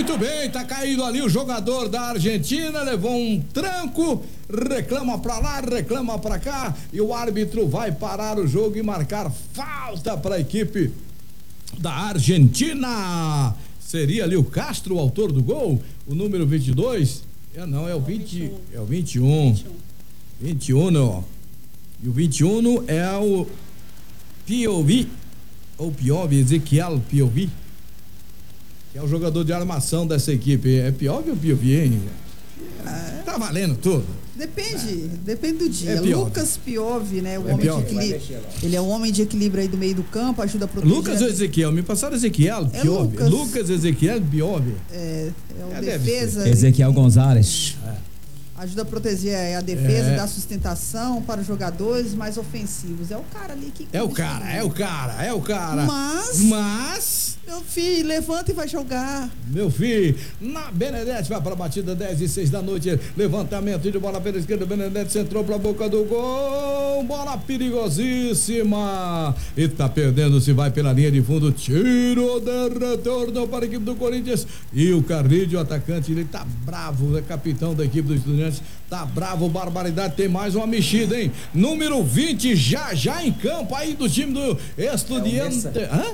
Muito bem, tá caído ali o jogador da Argentina, levou um tranco, reclama pra lá, reclama pra cá, e o árbitro vai parar o jogo e marcar falta pra equipe da Argentina. Seria ali o Castro, o autor do gol, o número 22? Não, é o 20, é o 21. 21. E o 21 é o Piovi, ou Piovi, Ezequiel Piovi, que é o jogador de armação dessa equipe. É Piovi ou Piovi, hein? Tá valendo tudo. Depende do dia. Lucas Piovi, né? O homem de equilíbrio. Ele é o homem de equilíbrio aí do meio do campo, ajuda a proteger. Lucas ou Ezequiel? Me passaram Ezequiel Piovi. Lucas Ezequiel Piovi. É o defesa. Ezequiel Gonzalez. Ajuda a proteger a defesa, dá sustentação para os jogadores mais ofensivos. É o cara ali que... É o cara. Mas... Meu filho, levanta e vai jogar. Meu filho, na Benedetti vai para a batida 10:06 da noite. Levantamento de bola pela esquerda. Benedetti centrou para a boca do gol. Bola perigosíssima. E tá perdendo, se vai pela linha de fundo. Tiro de retorno para a equipe do Corinthians. E o Carrilho, o atacante, ele tá bravo. É capitão da equipe do Estudiantes. Tá bravo, barbaridade. Tem mais uma mexida, hein? Número 20 já em campo aí do time do Estudiantes.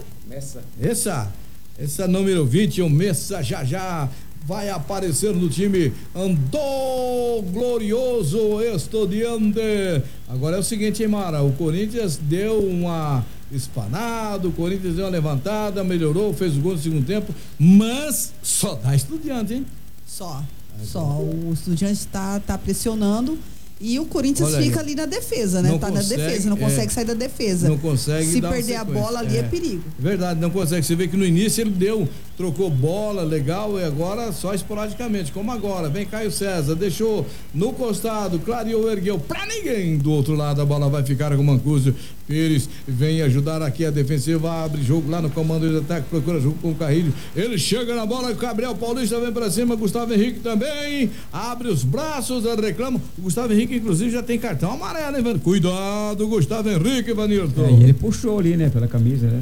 Essa número 20, o Messa já vai aparecer no time do glorioso Estudiante. Agora é o seguinte, hein, Mara, o Corinthians deu uma espanada, o Corinthians deu uma levantada, melhorou, fez o gol no segundo tempo, mas só dá Estudiante, hein? Só o Estudiante tá pressionando. E o Corinthians fica ali na defesa, né? Tá na defesa, não consegue sair da defesa. Não consegue. Se perder a bola ali é perigo. Verdade, não consegue. Você vê que no início ele trocou bola, legal, e agora só esporadicamente, como agora. Vem Caio César, deixou no costado, clareou, ergueu pra ninguém. Do outro lado a bola vai ficar com o Mancuso. Pires vem ajudar aqui a defensiva, abre jogo lá no comando de ataque, procura jogo com o Carrilho. Ele chega na bola, o Gabriel Paulista vem pra cima, Gustavo Henrique também, abre os braços, reclama. O Gustavo Henrique, inclusive, já tem cartão amarelo, hein, Vanilton? Cuidado, Gustavo Henrique, Vanilton. E ele puxou ali, né, pela camisa, né?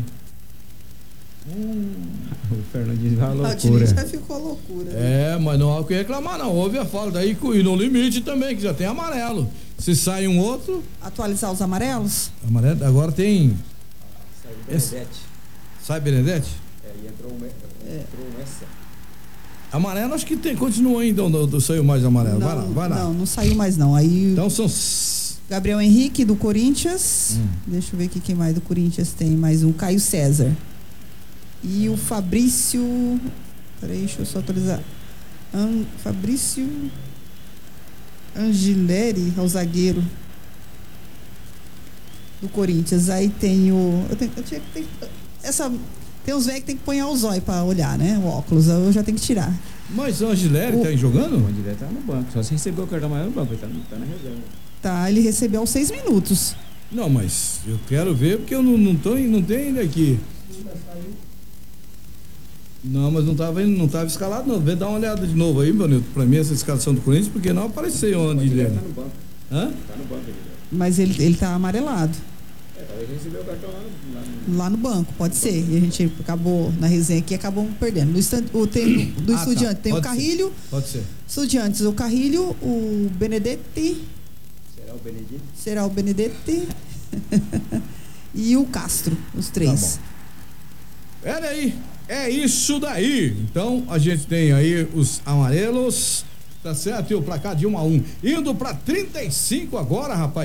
O Fernandinho vai loucura. O time já ficou loucura. Mas não há o que reclamar, não. Houve a falta aí e no limite também, que já tem amarelo. Se sai um outro. Atualizar os amarelos? Amarelo, agora tem. Sai Benedetti. Sai Benedetti? E entrou um Messa. Amarelo, acho que continua ainda, saiu mais amarelo. Vai lá. Não saiu mais não. Aí. Então são. Gabriel Henrique do Corinthians. Deixa eu ver aqui quem mais do Corinthians tem. Mais um, Caio César. E o Fabrício. Peraí, deixa eu só atualizar. Fabrício Angileri, o zagueiro do Corinthians. Aí tem o. Tem uns velhos que tem que pôr o zóio pra olhar, né? O óculos, eu já tenho que tirar. Mas o Angileri tá aí jogando? O Angileri tá no banco, só se recebeu o cartão amarelo no banco, ele tá na reserva. Tá, ele recebeu aos 6 minutos. Não, mas eu quero ver porque eu não tenho ele aqui. Não, mas não tava escalado não. Vê, dá uma olhada de novo aí, Vanilton, pra mim essa escalação do Corinthians, porque não apareceu onde ele tá no banco. Hã? Tá no banco, mas ele tá amarelado. Talvez recebeu o cartão lá no banco, pode ser. E a gente acabou, na resenha aqui, acabamos perdendo. Do Estudiante tem o Carrilho. Pode ser. Estudiantes, o Carrilho, o Benedetti. Será o Benedetti? E o Castro, os três. Tá bom. Olha aí, é isso daí. Então, a gente tem aí os amarelos, tá certo? E o placar de 1-1. Indo pra 35 agora, rapaz.